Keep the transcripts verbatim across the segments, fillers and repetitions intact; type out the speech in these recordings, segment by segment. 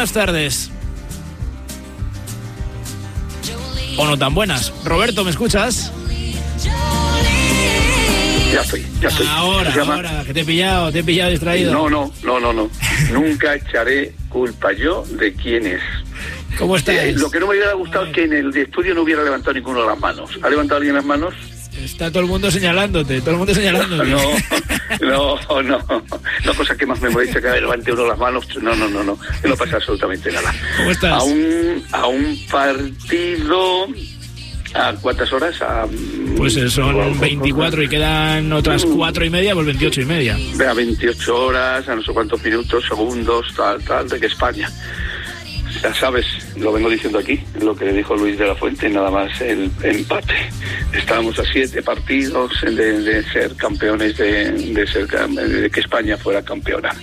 buenas tardes. O no tan buenas. Roberto, ¿me escuchas? Ya estoy, ya estoy. Ahora, ahora, que te he pillado, te he pillado distraído. No, no, no, no, no. Nunca echaré culpa yo de quién es. ¿Cómo estás? Eh, lo que no me hubiera gustado es que en el estudio no hubiera levantado ninguno de las manos. ¿Ha levantado alguien las manos? Está todo el mundo señalándote, todo el mundo señalándote. No, no, no. La cosa que más me molesta es que levante uno las manos. No, no, no, no. No pasa absolutamente nada. ¿Cómo estás? A un, a un partido... ¿A cuántas horas? A, pues son veinticuatro y quedan otras cuatro y media, pues veintiocho y media. A veintiocho horas, a no sé cuántos minutos, segundos, tal, tal, de que España. Ya sabes, lo vengo diciendo aquí, lo que le dijo Luis de la Fuente, nada más el empate. Estábamos a siete partidos de, de ser campeones, de, de, ser, de que España fuera campeona.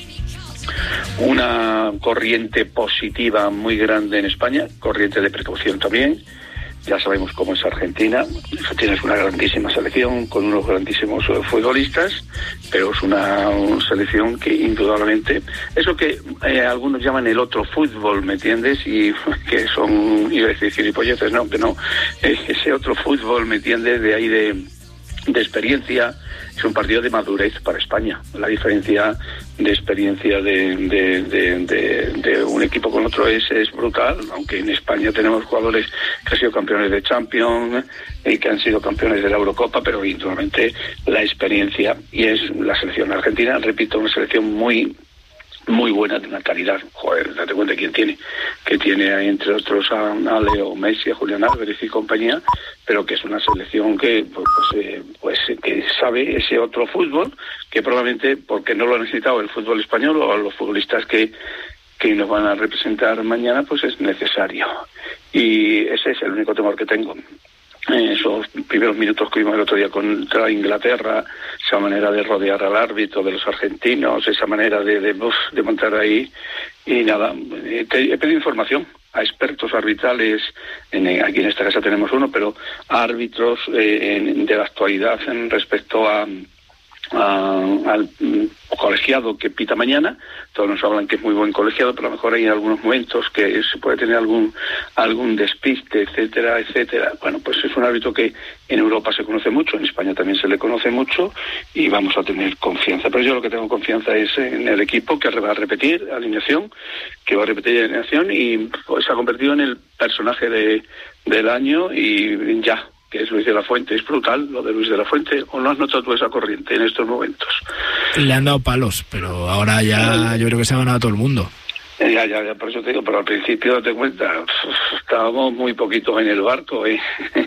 Una corriente positiva muy grande en España, corriente de precaución también. Ya sabemos cómo es Argentina. Argentina es una grandísima selección con unos grandísimos futbolistas, pero es una, una selección que indudablemente, eso que eh, algunos llaman el otro fútbol, ¿me entiendes? Y que son, iba a decir gilipolleces, no, que no, eh, ese otro fútbol, ¿me entiendes? De ahí de, de experiencia. Es un partido de madurez para España. La diferencia de experiencia de, de, de, de, de un equipo con otro es, es brutal, aunque en España tenemos jugadores que han sido campeones de Champions y que han sido campeones de la Eurocopa, pero indudablemente la experiencia, y es la selección argentina, repito, una selección muy muy buena, de una calidad, joder, date cuenta quién tiene, que tiene ahí entre otros a, a Leo Messi, a Julián Álvarez y compañía, pero que es una selección que pues, pues, eh, pues que sabe ese otro fútbol, que probablemente porque no lo ha necesitado el fútbol español o los futbolistas que que nos van a representar mañana, pues es necesario. Y ese es el único temor que tengo. Esos primeros minutos que vimos el otro día contra Inglaterra, esa manera de rodear al árbitro de los argentinos, esa manera de de, uf, de montar ahí, y nada, te, he pedido información a expertos arbitrales, en, aquí en esta casa tenemos uno, pero a árbitros eh, en, de la actualidad en respecto a A, al colegiado que pita mañana. Todos nos hablan que es muy buen colegiado, pero a lo mejor hay algunos momentos que se puede tener algún algún despiste, etcétera, etcétera. Bueno, pues es un árbitro que en Europa se conoce mucho, en España también se le conoce mucho, y vamos a tener confianza. Pero yo lo que tengo confianza es en el equipo, que va a repetir alineación, que va a repetir alineación, y pues se ha convertido en el personaje de del año, y ya que es Luis de la Fuente. Es brutal lo de Luis de la Fuente. ¿O no has notado tú esa corriente en estos momentos? Le han dado palos, pero ahora ya yo creo que se ha ganado a todo el mundo. Ya, ya, ya, por eso te digo, pero al principio, date cuenta, estábamos muy poquitos en el barco, ¿eh?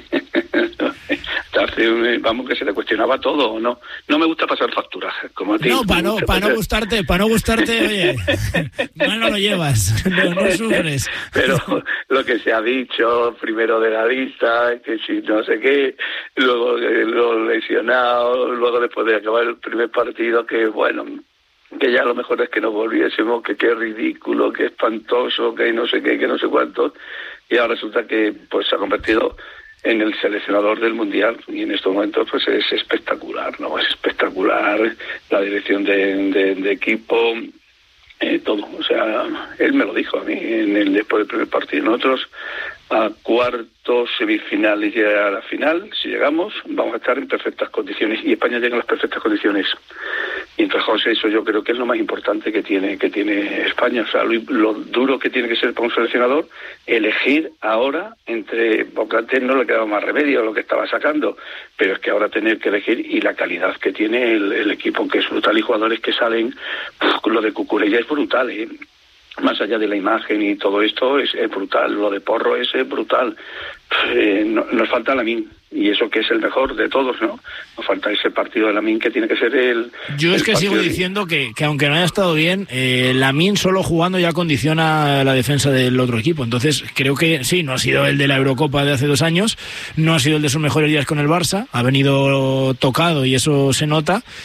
Vamos, que se le cuestionaba todo, ¿no? No me gusta pasar facturas, como a ti. No, para no, para no gustarte, para no gustarte, oye, mal no lo llevas, no, no sufres. Pero lo que se ha dicho, primero de la lista, que si no sé qué, luego lo lesionado, luego después de acabar el primer partido, que bueno, que ya lo mejor es que nos volviésemos, que qué ridículo, que espantoso, que no sé qué, que no sé cuánto, y ahora resulta que pues se ha convertido en el seleccionador del Mundial, y en estos momentos pues es espectacular, ¿no? Es espectacular la dirección de, de, de equipo, eh, todo, o sea, él me lo dijo a mí en el después del primer partido. Nosotros a cuartos, semifinales y a la final, si llegamos, vamos a estar en perfectas condiciones, y España llega en las perfectas condiciones. Y entonces eso yo creo que es lo más importante que tiene que tiene España. O sea, lo, lo duro que tiene que ser para un seleccionador elegir ahora entre, porque antes no le quedaba más remedio a lo que estaba sacando, pero es que ahora tener que elegir, y la calidad que tiene el, el equipo, que es brutal, y jugadores que salen, pff, lo de Cucurella es brutal, ¿eh? Más allá de la imagen y todo esto, es, es brutal. Lo de Porro es, es brutal. Eh, no, nos falta Lamine, y eso que es el mejor de todos, ¿no? Nos falta ese partido de Lamine, que tiene que ser el... Yo el es que sigo diciendo que, que aunque no haya estado bien, eh, Lamine solo jugando ya condiciona la defensa del otro equipo. Entonces creo que sí, no ha sido el de la Eurocopa de hace dos años, no ha sido el de sus mejores días con el Barça, ha venido tocado y eso se nota.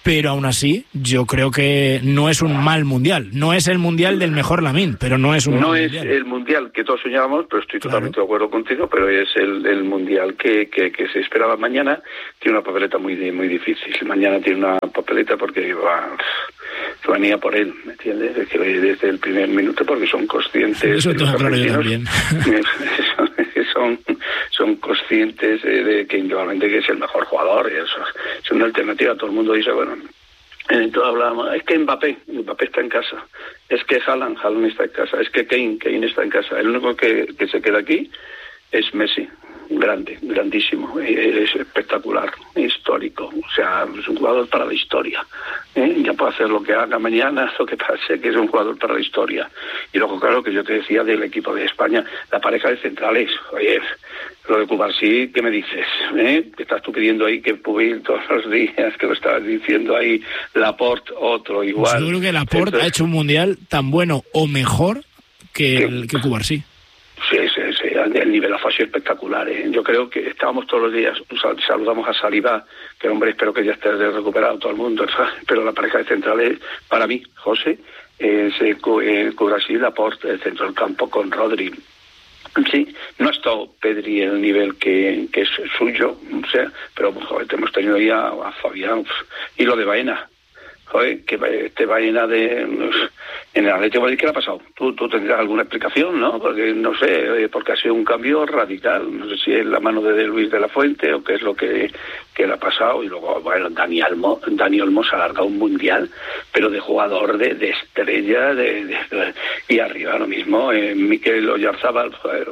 pero aún así yo creo que no es un mal mundial. No es el mundial del mejor Lamine, pero no es un No mal es mundial. el mundial que todos soñábamos, pero estoy Claro. totalmente de acuerdo contigo, pero es el, el mundial que, que, que se esperaba mañana. Tiene una papeleta muy muy difícil. Mañana tiene una papeleta porque va, se van a ir a por él, ¿me entiendes? Es que desde el primer minuto, porque son conscientes. Eso tengo los claro yo argentinos, también. son, son conscientes de que indudablemente que es el mejor jugador, y eso es una alternativa. Todo el mundo dice, bueno, en todo hablábamos, es que Mbappé, Mbappé está en casa, es que Haaland, Haaland está en casa, es que Kane, Kane está en casa. El único que, que se queda aquí es Messi, grande, grandísimo, es espectacular, histórico, o sea, es un jugador para la historia, ¿eh? Ya puede hacer lo que haga mañana, lo que pase, que es un jugador para la historia. Y luego, claro, que yo te decía del equipo de España, la pareja de centrales, oye, lo de Cubarsí, ¿qué me dices? ¿Eh? Que estás tú pidiendo ahí que Pubil todos los días, que lo estabas diciendo ahí, Laporte, otro igual. Yo creo que Laporte Entonces, ha hecho un mundial tan bueno o mejor que el que Cubarsí. Sí, sí, sí, el nivel ha sido espectacular, ¿eh? Yo creo que estábamos todos los días, saludamos a Saliba, que hombre, espero que ya esté recuperado todo el mundo, ¿sabes? Pero la pareja de centrales, para mí, José, es eh, Cubarsí, Laporte, el centro del campo con Rodri. Sí, no ha estado Pedri en el nivel que, que es suyo, o sea, pero joder, hemos tenido ahí a, a Fabián, y lo de Baena. Joder, que este Baena de en el Atlético de Madrid, ¿qué le ha pasado? ¿Tú, tú tendrás alguna explicación, ¿no? Porque no sé, porque ha sido un cambio radical. No sé si es la mano de Luis de la Fuente o qué es lo que, que le ha pasado. Y luego, bueno, Dani Olmo, Dani Olmo se ha alargado un mundial, pero de jugador, de, de estrella, de, de, de y arriba lo mismo, eh, Mikel Oyarzabal, joder.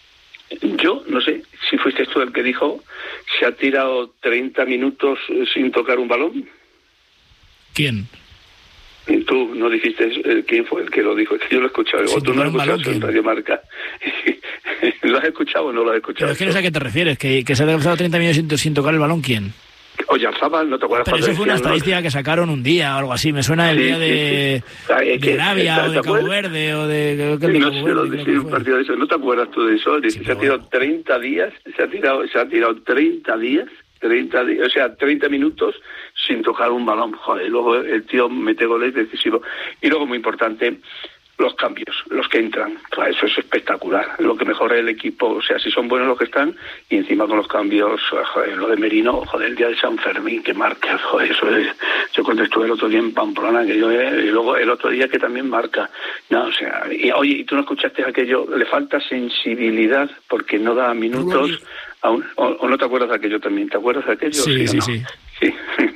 Yo no sé si fuiste tú el que dijo, se ha tirado treinta minutos sin tocar un balón. ¿Quién? Y tú no dijiste eh, quién fue el que lo dijo, es que yo lo he escuchado, o tú no lo has escuchado en Radio Marca. ¿Lo has escuchado o no lo has escuchado? Pero es que no sé a qué te refieres, que, que se ha pasado treinta minutos sin, sin tocar el balón, ¿quién? Oyarzabal, ¿no te acuerdas? Pero eso fue una estadística ¿no? que sacaron un día o algo así, me suena el sí, día de, sí, sí. Ay, de Arabia o de Cabo Verde o de... Sí, no sé, lo decir un partido de eso, ¿no te acuerdas tú de eso? Sí, se ha tirado bueno. treinta días, se ha tirado, se ha tirado treinta días, treinta días, o sea, treinta minutos sin tocar un balón, joder, luego el tío mete goles decisivos. Y luego, muy importante, los cambios, los que entran, claro, eso es espectacular, lo que mejora el equipo, o sea, si son buenos los que están, y encima con los cambios, joder, lo de Merino, joder, el día de San Fermín, que marca, joder, eso es, yo cuando estuve el otro día en Pamplona, que yo, eh, y luego el otro día que también marca, no, o sea, y oye, y tú no escuchaste aquello, le falta sensibilidad, porque no da minutos, a un, o, o no te acuerdas de aquello también, ¿te acuerdas de aquello? Sí, sí, no? sí. Sí.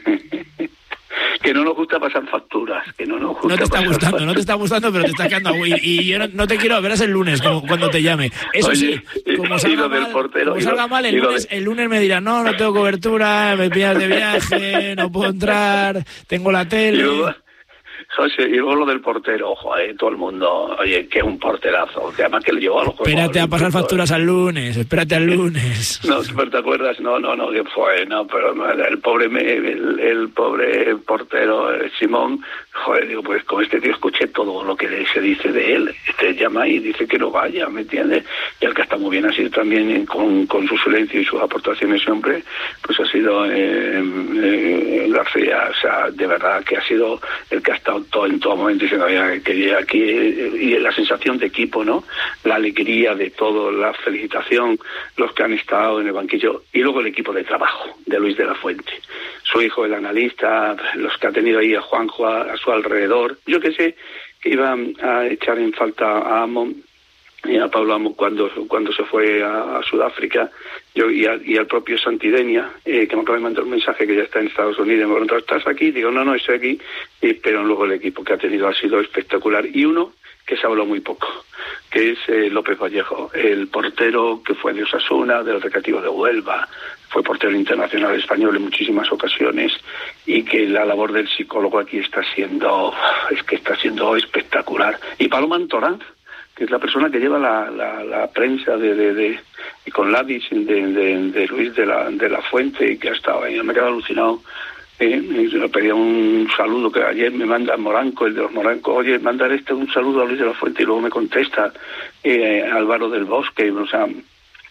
Que no nos gusta pasar facturas, que no nos gusta. No te está gustando, facturas. no te está gustando, pero te está quedando. Y, y yo no, no te quiero, verás el lunes como, cuando te llame. Eso Oye, sí, como salga mal, portero, como salga lo, mal el, lunes, de... el lunes me dirán, no, no tengo cobertura, me pillas de viaje, no puedo entrar, tengo la tele. Y luego, José, y luego lo del portero, joder, todo el mundo, oye, que es un porterazo, que además que le llevó a los juegos. Espérate a pasar facturas al lunes, espérate al lunes. No, pero ¿te acuerdas? No, no, no, que fue, no, pero el pobre, el, el pobre portero, el Simón, joder, digo, pues con este tío escuché todo lo que se dice de él, este llama y dice que no vaya, ¿me entiendes? Y el que está muy bien ha sido también con, con su silencio y sus aportaciones siempre, pues ha sido eh, eh, García, o sea, de verdad que ha sido el que ha estado todo en todo momento diciendo que aquí, y la sensación de equipo, ¿no? La alegría de todo, la felicitación, los que han estado en el banquillo, y luego el equipo de trabajo de Luis de la Fuente, su hijo el analista, los que ha tenido ahí a Juanjo a, a su alrededor. Yo que sé que iba a echar en falta a Amon y a Pablo Amon cuando cuando se fue a, a Sudáfrica, yo y, a, y al propio Santidenia, eh, que me acaba de mandar un mensaje que ya está en Estados Unidos, me preguntó, ¿estás aquí? Digo, no, no, estoy aquí, y, pero luego el equipo que ha tenido ha sido espectacular. Y uno que se habló muy poco, que es eh, López Vallejo, el portero que fue de Osasuna, del Recreativo de Huelva, fue portero internacional español en muchísimas ocasiones, y que la labor del psicólogo aquí está siendo, es que está siendo espectacular. Y Paloma Antorán, que es la persona que lleva la, la, la prensa de, de, de y con lápiz de, de, de Luis de la, de la Fuente, y que ha estado ahí, me he quedado alucinado. Eh, le pedía un saludo, que ayer me manda Moranco, el de los Morancos, oye, mandar este un saludo a Luis de la Fuente, y luego me contesta eh, Álvaro del Bosque, o sea,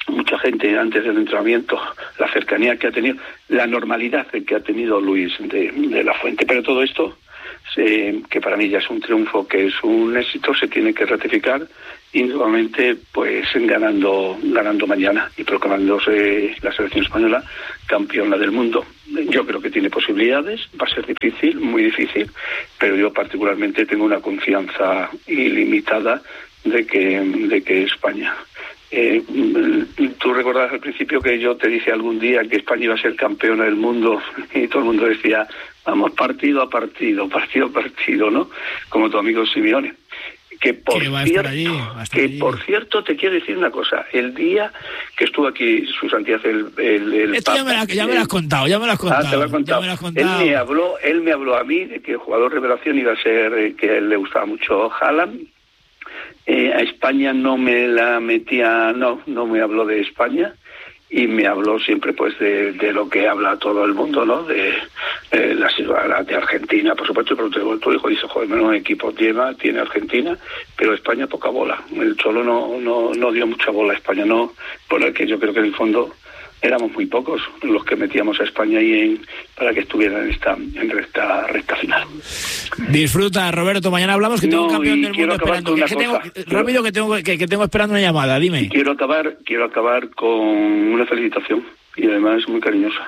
mucha gente antes del entrenamiento, la cercanía que ha tenido, la normalidad que ha tenido Luis de, de la Fuente. Pero todo esto, eh, que para mí ya es un triunfo, que es un éxito, se tiene que ratificar y nuevamente pues ganando ganando mañana y proclamándose la selección española campeona del mundo. Yo creo que tiene posibilidades, va a ser difícil, muy difícil, pero yo particularmente tengo una confianza ilimitada de que de que España. Eh, tú recordabas al principio que yo te dije algún día que España iba a ser campeona del mundo y todo el mundo decía, vamos partido a partido, partido a partido, ¿no? Como tu amigo Simeone. Que por que cierto, allí, que allí. por cierto te quiero decir una cosa, el día que estuvo aquí su santidad el, el, el Esto Papa, ya me, la, ya me lo has contado, ya me lo has contado. Ah, te lo he contado. Ya me lo has contado. Él me habló, él me habló a mí de que el jugador revelación iba a ser eh, que a él le gustaba mucho Haaland. Eh, a España no me la metía, no, no me habló de España y me habló siempre pues de, de lo que habla todo el mundo, ¿no? De eh, la situación de Argentina, por supuesto, pero tu, tu hijo dice, joder, menos equipo lleva, tiene Argentina, pero España poca bola. El Cholo no, no, no dio mucha bola a España, no, por el que yo creo que en el fondo éramos muy pocos los que metíamos a España ahí en, para que estuviera en esta, en esta recta final. Disfruta, Roberto, mañana hablamos que tengo No, un campeón y del quiero mundo acabar esperando. con Que, una que tengo, cosa. rápido que tengo que, que tengo esperando una llamada, dime. Quiero acabar, quiero acabar con una felicitación y además muy cariñosa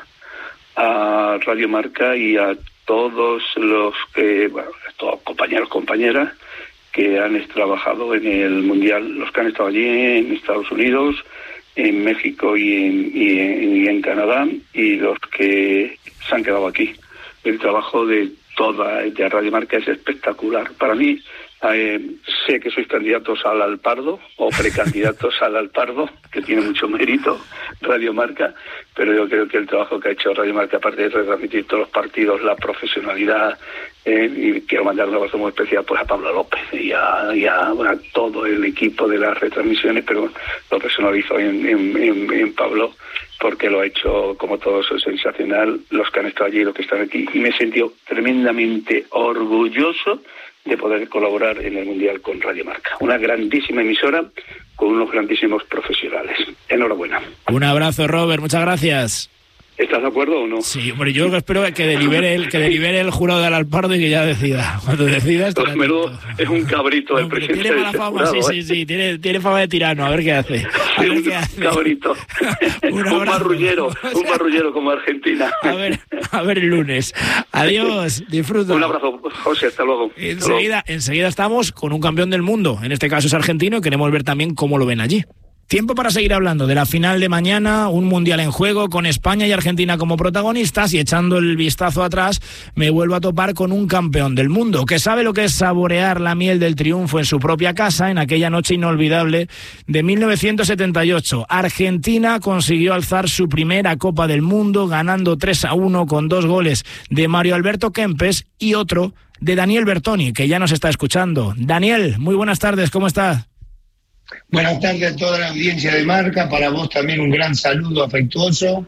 a Radio Marca y a todos los que, bueno, todos compañeros, compañeras que han trabajado en el Mundial, los que han estado allí en Estados Unidos, en México y en, y en, y en Canadá, y los que se han quedado aquí. El trabajo de toda de Radio Marca es espectacular. Para mí, eh, sé que sois candidatos al Alpardo o precandidatos al Alpardo, que tiene mucho mérito Radio Marca, pero yo creo que el trabajo que ha hecho Radio Marca, aparte de retransmitir todos los partidos, la profesionalidad, eh, y quiero mandar un abrazo muy especial pues a Pablo López y a, y a, bueno, a todo el equipo de las retransmisiones, pero lo personalizo en, en, en, en Pablo, porque lo ha hecho como todos sensacional, los que han estado allí, los que están aquí, y me he sentido tremendamente orgulloso de poder colaborar en el Mundial con Radio Marca. Una grandísima emisora con unos grandísimos profesionales. Enhorabuena. Un abrazo, Robert, muchas gracias. ¿Estás de acuerdo o no? Sí, hombre, yo lo que espero es que delibere el, que delibere el jurado del Alpardo y que ya decida. Cuando decida... Pues menudo, es un cabrito el presidente. Tiene mala fama, jurado, sí, ¿eh? sí, sí, tiene, tiene fama de tirano, a ver qué hace. A ver un qué hace. Cabrito. un, un marrullero, un marrullero como Argentina. A ver, a ver el lunes. Adiós, disfruta. Un abrazo, José, hasta luego. Enseguida, hasta luego. enseguida estamos con un campeón del mundo, en este caso es argentino, y queremos ver también cómo lo ven allí. Tiempo para seguir hablando de la final de mañana, un mundial en juego con España y Argentina como protagonistas, y echando el vistazo atrás me vuelvo a topar con un campeón del mundo que sabe lo que es saborear la miel del triunfo en su propia casa en aquella noche inolvidable de mil novecientos setenta y ocho. Argentina consiguió alzar su primera Copa del Mundo ganando tres a uno con dos goles de Mario Alberto Kempes y otro de Daniel Bertoni, que ya nos está escuchando. Daniel, muy buenas tardes, ¿cómo estás? Buenas tardes a toda la audiencia de Marca, para vos también un gran saludo afectuoso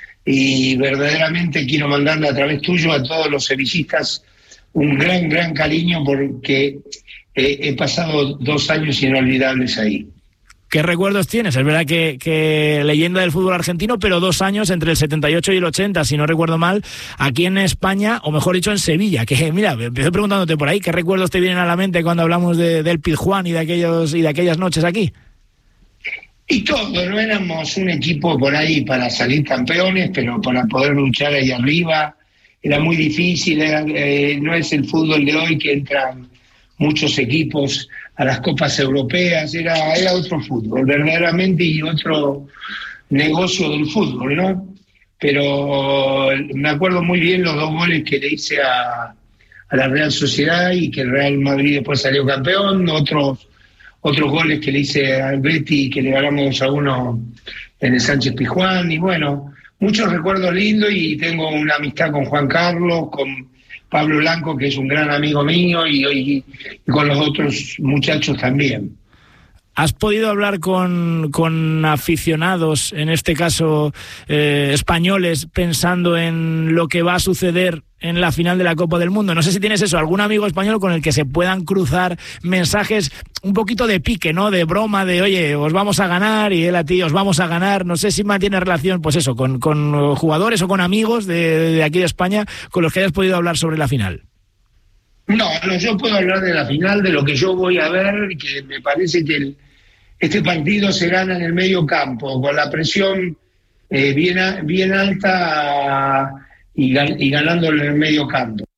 y verdaderamente quiero mandarle a través tuyo a todos los sevillistas un gran, gran cariño porque eh, he pasado dos años inolvidables ahí. ¿Qué recuerdos tienes? Es verdad que, que leyenda del fútbol argentino, pero dos años entre el setenta y ocho y el ochenta, si no recuerdo mal, aquí en España, o mejor dicho en Sevilla, que mira, empiezo preguntándote por ahí, ¿qué recuerdos te vienen a la mente cuando hablamos de, del Pizjuán y de aquellos y de aquellas noches aquí? Y todo, no éramos un equipo por ahí para salir campeones, pero para poder luchar ahí arriba, era muy difícil, era, eh, no es el fútbol de hoy que entran muchos equipos a las copas europeas, era, era otro fútbol, verdaderamente, y otro negocio del fútbol, ¿no? Pero me acuerdo muy bien los dos goles que le hice a, a la Real Sociedad y que el Real Madrid después salió campeón, otros otros goles que le hice al Betis que le ganamos dos a uno en el Sánchez Pizjuán, y bueno, muchos recuerdos lindos, y tengo una amistad con Juan Carlos, con Pablo Blanco, que es un gran amigo mío, y, y, y con los otros muchachos también. ¿Has podido hablar con, con aficionados, en este caso eh, españoles, pensando en lo que va a suceder en la final de la Copa del Mundo? No sé si tienes eso, algún amigo español con el que se puedan cruzar mensajes un poquito de pique, ¿no? De broma, de oye, os vamos a ganar, y él a ti, os vamos a ganar. No sé si mantiene relación, pues eso, con, con jugadores o con amigos de, de aquí de España con los que hayas podido hablar sobre la final. No, no, yo puedo hablar de la final, de lo que yo voy a ver, que me parece que el, este partido se gana en el medio campo, con la presión eh, bien, bien alta y, gan, y ganándolo en el medio campo.